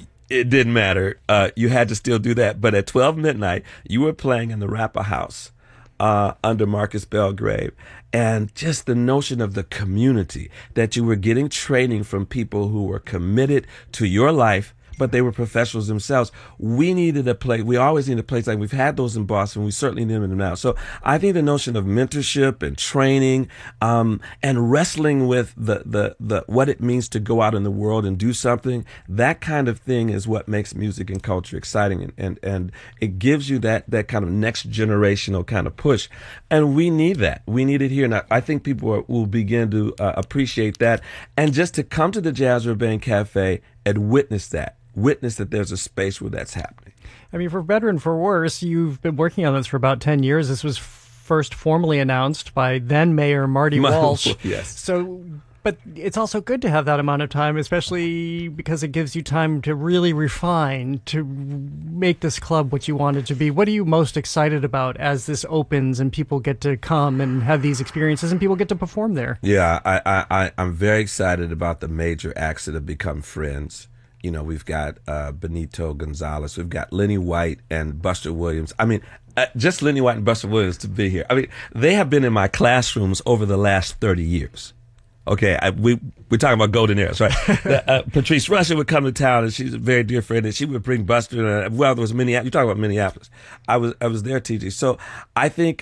It didn't matter. You had to still do that. But at 12 midnight, you were playing in the Rapper House under Marcus Belgrave. And just the notion of the community, that you were getting training from people who were committed to your life, but they were professionals themselves. We needed a place. We always need a place like we've had those in Boston. We certainly need them now. So I think the notion of mentorship and training, and wrestling with the what it means to go out in the world and do something, that kind of thing is what makes music and culture exciting. And it gives you that kind of next generational kind of push. And we need that. We need it here. And I think people will begin to appreciate that. And just to come to the Jazz Urbane Cafe and witness that there's a space where that's happening. I mean, for better and for worse, you've been working on this for about 10 years. This was first formally announced by then Mayor Marty Walsh. Yes. So, but it's also good to have that amount of time, especially because it gives you time to really refine, to make this club what you want it to be. What are you most excited about as this opens and people get to come and have these experiences and people get to perform there? Yeah, I'm very excited about the major acts that have become friends. We've got Benito Gonzalez, we've got Lenny White and Buster Williams. I mean, just Lenny White and Buster Williams to be here. I mean, they have been in my classrooms over the last 30 years. Okay, we're talking about golden eras, right? Patrice Rushen would come to town, and she's a very dear friend, and she would bring Buster. Well, there was Minneapolis. You talk about Minneapolis. I was there, TG. So I think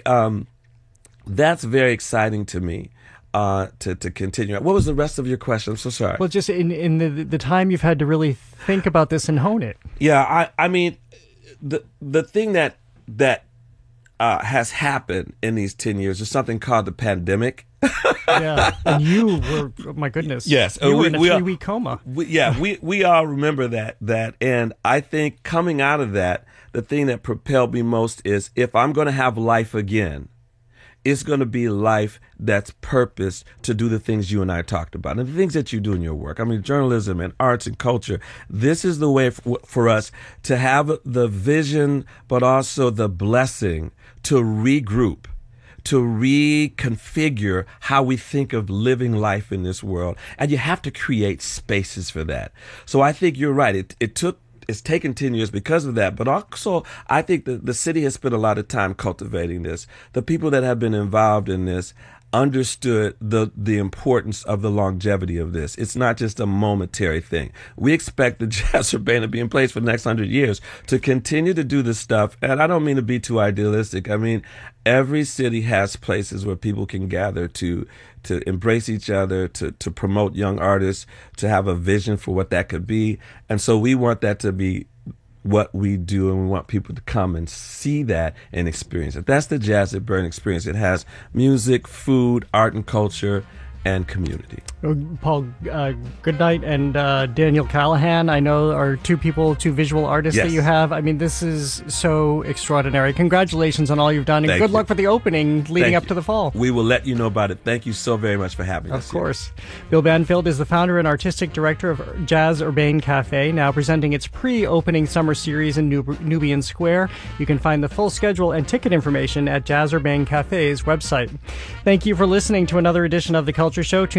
that's very exciting to me. To continue. What was the rest of your question? I'm so sorry. Well, just in the time you've had to really think about this and hone it. Yeah, I mean, the thing that has happened in these 10 years is something called the pandemic. Yeah, and you were, oh my goodness. Yes, you were in a 3-week coma. We all remember that, and I think coming out of that, the thing that propelled me most is if I'm going to have life again, it's going to be life that's purposed to do the things you and I talked about and the things that you do in your work. I mean, journalism and arts and culture. This is the way for us to have the vision, but also the blessing to regroup, to reconfigure how we think of living life in this world. And you have to create spaces for that. So I think you're right. It's taken 10 years because of that. But also, I think that the city has spent a lot of time cultivating this. The people that have been involved in this understood the importance of the longevity of this. It's not just a momentary thing. We expect the Jazz Urbane to be in place for the next 100 years to continue to do this stuff. And I don't mean to be too idealistic. I mean, every city has places where people can gather to embrace each other, to promote young artists, to have a vision for what that could be. And so we want that to be what we do, and we want people to come and see that and experience it. That's the Jazz Urbane experience. It has music, food, art and culture, and community. Paul Goodnight and Daniel Callahan, I know, are two visual artists that you have. I mean, this is so extraordinary. Congratulations on all you've done, and good luck for the opening leading up to the fall. We will let you know about it. Thank you so very much for having us. Of course. Bill Banfield is the founder and artistic director of Jazz Urbane Cafe, now presenting its pre-opening summer series in Nubian Square. You can find the full schedule and ticket information at Jazz Urbane Cafe's website. Thank you for listening to another edition of The Culture Show. Tune in tomorrow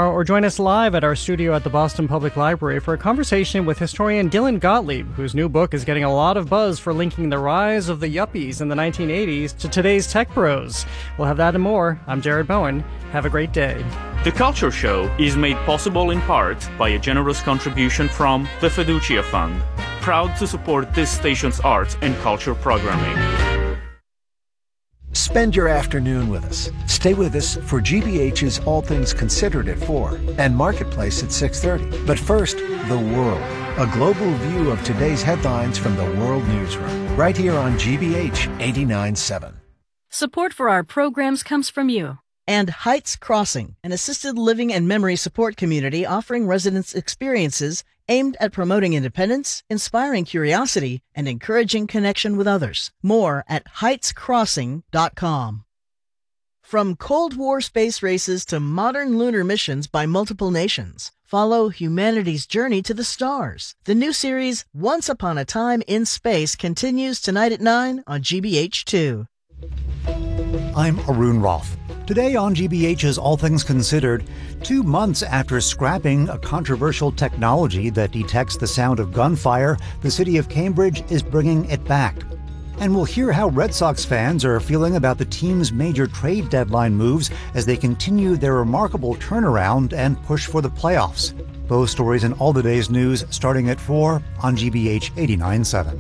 tomorrow or join us live at our studio at the Boston Public Library for a conversation with historian Dylan Gottlieb, whose new book is getting a lot of buzz for linking the rise of the yuppies in the 1980s to today's tech bros. We'll have that and more. I'm Jared Bowen. Have a great day. The Culture Show is made possible in part by a generous contribution from the Fiducia Fund, proud to support this station's arts and culture programming. Spend your afternoon with us. Stay with us for GBH's All Things Considered at 4 and Marketplace at 6:30. But first, The World, a global view of today's headlines from the World Newsroom, right here on GBH 89.7. Support for our programs comes from you. And Heights Crossing, an assisted living and memory support community offering residents experiences aimed at promoting independence, inspiring curiosity, and encouraging connection with others. More at heightscrossing.com. From Cold War space races to modern lunar missions by multiple nations, follow humanity's journey to the stars. The new series, Once Upon a Time in Space, continues tonight at 9 on GBH2. I'm Arun Roth. Today on GBH's All Things Considered, 2 months after scrapping a controversial technology that detects the sound of gunfire, the city of Cambridge is bringing it back. And we'll hear how Red Sox fans are feeling about the team's major trade deadline moves as they continue their remarkable turnaround and push for the playoffs. Those stories and all the day's news starting at 4 on GBH 89.7.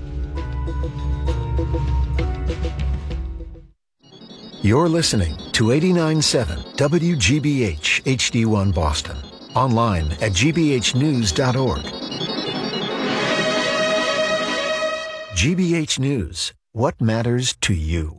You're listening to 89.7 WGBH HD1 Boston. Online at gbhnews.org. GBH News. What matters to you?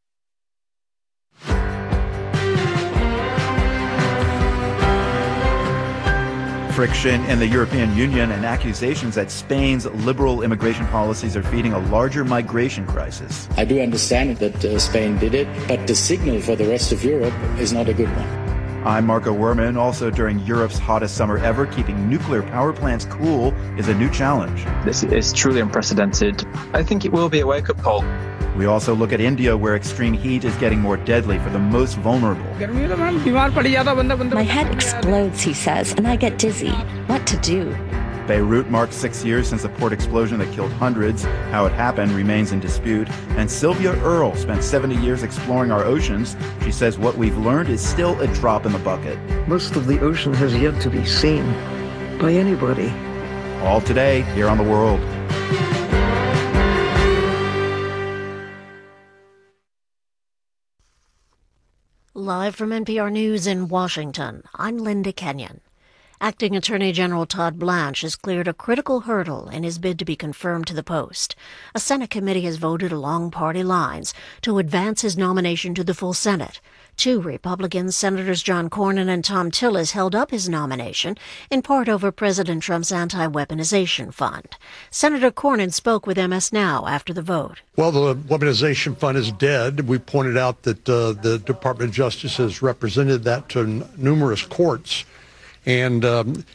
Friction in the European Union and accusations that Spain's liberal immigration policies are feeding a larger migration crisis. I do understand that Spain did it, but the signal for the rest of Europe is not a good one. I'm Marco Werman. Also, during Europe's hottest summer ever, keeping nuclear power plants cool is a new challenge. This is truly unprecedented. I think it will be a wake-up call. We also look at India, where extreme heat is getting more deadly for the most vulnerable. My head explodes, he says, and I get dizzy. What to do? Beirut marks 6 years since the port explosion that killed hundreds. How it happened remains in dispute. And Sylvia Earle spent 70 years exploring our oceans. She says what we've learned is still a drop in the bucket. Most of the ocean has yet to be seen by anybody. All today, here on The World. Live from NPR News in Washington, I'm Linda Kenyon. Acting Attorney General Todd Blanche has cleared a critical hurdle in his bid to be confirmed to the post. A Senate committee has voted along party lines to advance his nomination to the full Senate. 2 Republicans, Senators John Cornyn and Thom Tillis, held up his nomination, in part over President Trump's anti-weaponization fund. Senator Cornyn spoke with MS Now after the vote. Well, the weaponization fund is dead. We pointed out that the Department of Justice has represented that to numerous courts. And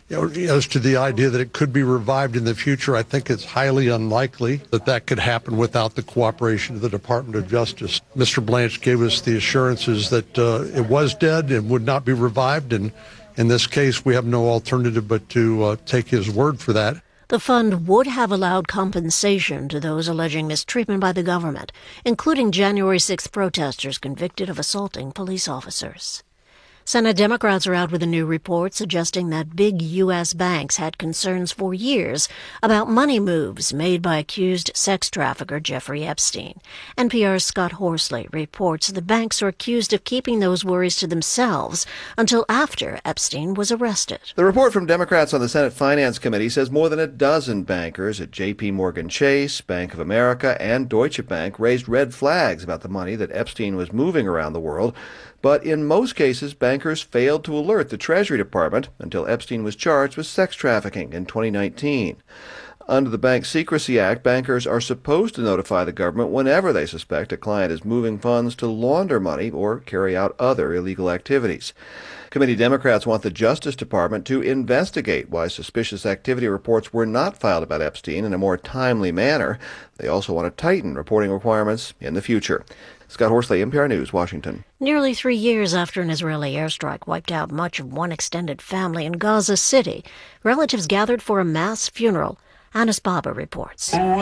as to the idea that it could be revived in the future, I think it's highly unlikely that that could happen without the cooperation of the Department of Justice. Mr. Blanche gave us the assurances that it was dead and would not be revived. And in this case, we have no alternative but to take his word for that. The fund would have allowed compensation to those alleging mistreatment by the government, including January 6th protesters convicted of assaulting police officers. Senate Democrats are out with a new report suggesting that big U.S. banks had concerns for years about money moves made by accused sex trafficker Jeffrey Epstein. NPR's Scott Horsley reports the banks are accused of keeping those worries to themselves until after Epstein was arrested. The report from Democrats on the Senate Finance Committee says more than a dozen bankers at J.P. Morgan Chase, Bank of America, and Deutsche Bank raised red flags about the money that Epstein was moving around the world. But in most cases, bankers failed to alert the Treasury Department until Epstein was charged with sex trafficking in 2019. Under the Bank Secrecy Act, bankers are supposed to notify the government whenever they suspect a client is moving funds to launder money or carry out other illegal activities. Committee Democrats want the Justice Department to investigate why suspicious activity reports were not filed about Epstein in a more timely manner. They also want to tighten reporting requirements in the future. Scott Horsley, NPR News, Washington. Nearly 3 years after an Israeli airstrike wiped out much of one extended family in Gaza City, relatives gathered for a mass funeral. Anas Baba reports. What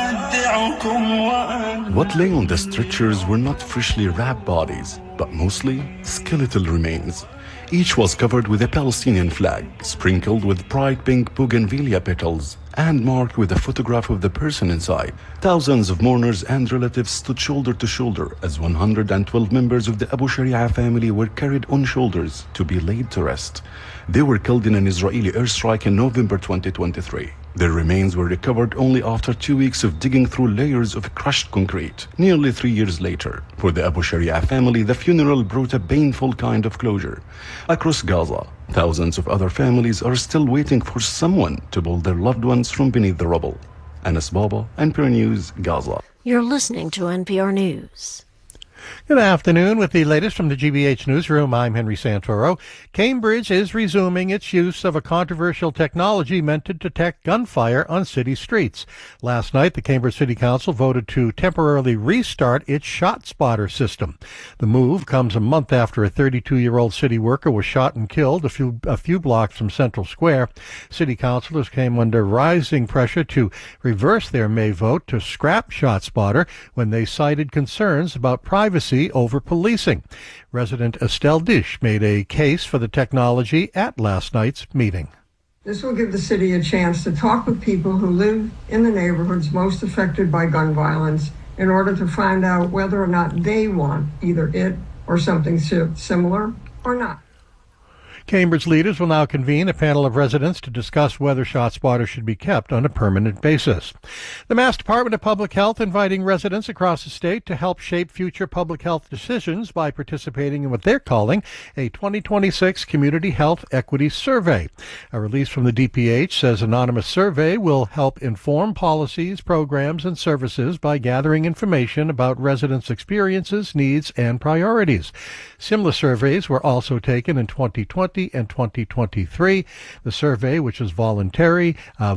lay on the stretchers were not freshly wrapped bodies, but mostly skeletal remains. Each was covered with a Palestinian flag, sprinkled with bright pink bougainvillea petals, and marked with a photograph of the person inside. Thousands of mourners and relatives stood shoulder to shoulder as 112 members of the Abu Sharia family were carried on shoulders to be laid to rest. They were killed in an Israeli airstrike in November 2023. Their remains were recovered only after 2 weeks of digging through layers of crushed concrete. Nearly 3 years later, for the Abu Sharia family, the funeral brought a painful kind of closure. Across Gaza, thousands of other families are still waiting for someone to pull their loved ones from beneath the rubble. Anas Baba, NPR News, Gaza. You're listening to NPR News. Good afternoon. With the latest from the GBH Newsroom, I'm Henry Santoro. Cambridge is resuming its use of a controversial technology meant to detect gunfire on city streets. Last night, the Cambridge City Council voted to temporarily restart its ShotSpotter system. The move comes a month after a 32-year-old city worker was shot and killed a few blocks from Central Square. City councilors came under rising pressure to reverse their May vote to scrap ShotSpotter when they cited concerns about privacy over policing. Resident Estelle Dish made a case for the technology at last night's meeting. This will give the city a chance to talk with people who live in the neighborhoods most affected by gun violence in order to find out whether or not they want either it or something similar or not. Cambridge leaders will now convene a panel of residents to discuss whether ShotSpotter should be kept on a permanent basis. The Mass Department of Public Health inviting residents across the state to help shape future public health decisions by participating in what they're calling a 2026 Community Health Equity Survey. A release from the DPH says anonymous survey will help inform policies, programs, and services by gathering information about residents' experiences, needs, and priorities. Similar surveys were also taken in 2020 and 2023. The survey, which is voluntary,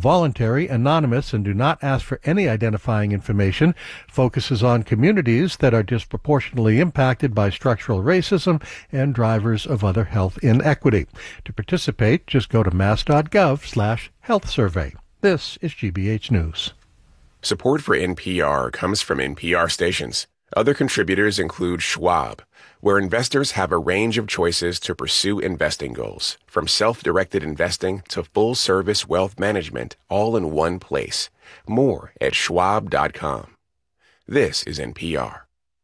anonymous, and do not ask for any identifying information, focuses on communities that are disproportionately impacted by structural racism and drivers of other health inequity. To participate, just go to mass.gov/health survey. This is GBH News. Support for NPR comes from NPR stations. Other contributors include Schwab, where investors have a range of choices to pursue investing goals, from self-directed investing to full-service wealth management, all in one place. More at schwab.com. This is NPR.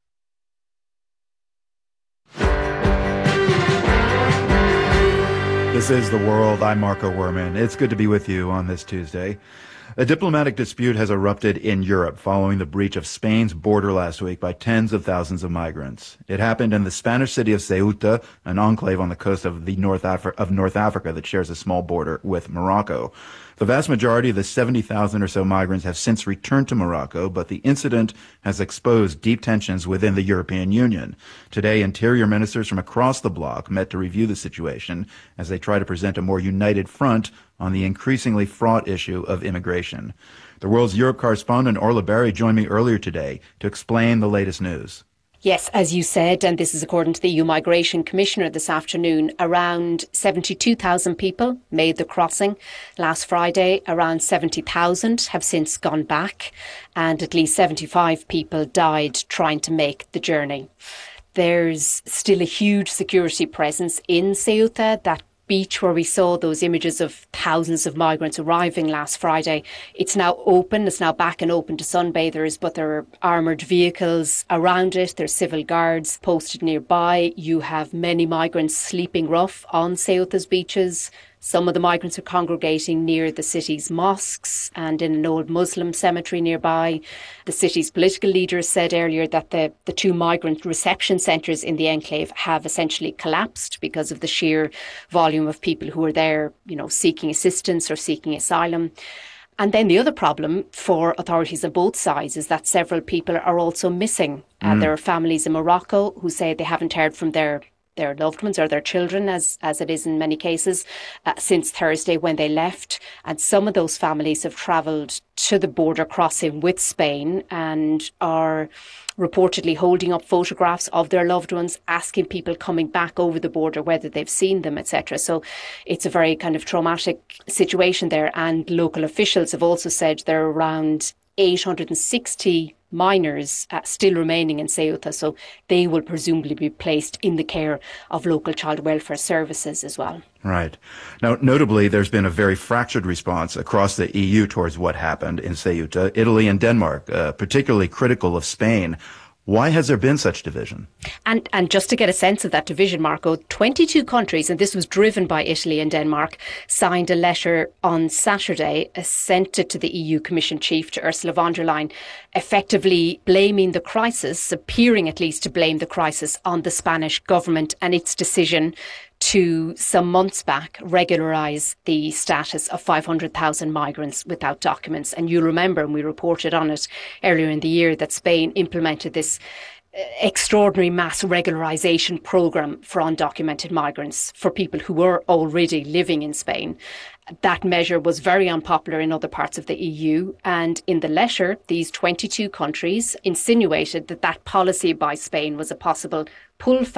This is The World. I'm Marco Werman. It's good to be with you on this Tuesday. A diplomatic dispute has erupted in Europe following the breach of Spain's border last week by tens of thousands of migrants. It happened in the Spanish city of Ceuta, an enclave on the coast of North Africa that shares a small border with Morocco. The vast majority of the 70,000 or so migrants have since returned to Morocco, but the incident has exposed deep tensions within the European Union. Today, interior ministers from across the bloc met to review the situation as they try to present a more united front on the increasingly fraught issue of immigration. The World's Europe correspondent Orla Berry joined me earlier today to explain the latest news. Yes, as you said, and this is according to the EU Migration Commissioner this afternoon, around 72,000 people made the crossing last Friday. Around 70,000 have since gone back, and at least 75 people died trying to make the journey. There's still a huge security presence in Ceuta. That beach where we saw those images of thousands of migrants arriving last Friday, it's now open. It's now back and open to sunbathers, but there are armoured vehicles around it. There's civil guards posted nearby. You have many migrants sleeping rough on Ceuta's beaches. Some of the migrants are congregating near the city's mosques and in an old Muslim cemetery nearby. The city's political leaders said earlier that the two migrant reception centres in the enclave have essentially collapsed because of the sheer volume of people who are there, seeking assistance or seeking asylum. And then the other problem for authorities on both sides is that several people are also missing. There are families in Morocco who say they haven't heard from their their loved ones or their children, as it is in many cases, since Thursday when they left. And some of those families have travelled to the border crossing with Spain and are reportedly holding up photographs of their loved ones, asking people coming back over the border whether they've seen them, etc. So it's a very kind of traumatic situation there. And local officials have also said there are around 860 minors still remaining in Ceuta, so they will presumably be placed in the care of local child welfare services as well. Right. Now, notably, there's been a very fractured response across the EU towards what happened in Ceuta. Italy and Denmark, particularly critical of Spain. Why has there been such division? And just to get a sense of that division, Marco, 22 countries, and this was driven by Italy and Denmark, signed a letter on Saturday, sent it to the EU Commission Chief, to Ursula von der Leyen, effectively blaming the crisis, appearing at least to blame the crisis on the Spanish government and its decision to, some months back, regularise the status of 500,000 migrants without documents. And you'll remember, and we reported on it earlier in the year, that Spain implemented this extraordinary mass regularisation programme for undocumented migrants, for people who were already living in Spain. That measure was very unpopular in other parts of the EU, and in the letter, these 22 countries insinuated that policy by Spain was a possible pull